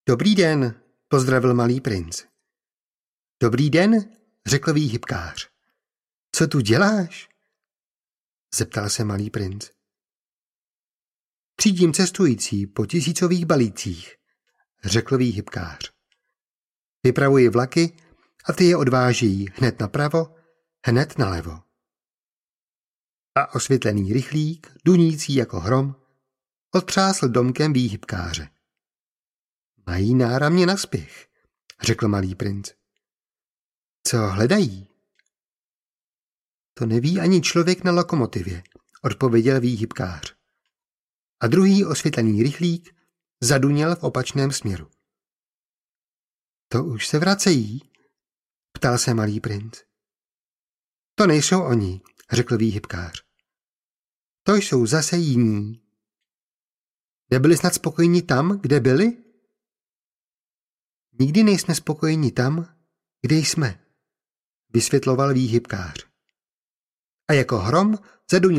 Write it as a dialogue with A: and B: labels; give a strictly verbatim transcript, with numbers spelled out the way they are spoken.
A: Dobrý den, pozdravil malý princ. Dobrý den, řekl výhybkář. Co tu děláš? Zeptal se malý princ. Třídím cestující po tisícových balících, řekl výhybkář. Vypravuji vlaky a ty je odváží hned napravo, hned nalevo. A osvětlený rychlík, dunící jako hrom, odtřásl domkem výhybkáře. Mají náramně na spěch, řekl malý princ. Co hledají? To neví ani člověk na lokomotivě, odpověděl výhybkář. A druhý osvětlený rychlík zaduněl v opačném směru. To už se vracejí, ptal se malý princ. To nejsou oni, řekl výhybkář. To jsou zase jiní. Nebyli snad spokojeni tam, kde byli? Nikdy nejsme spokojeni tam, kde jsme, vysvětloval výhybkář. A jako hrom zaduněl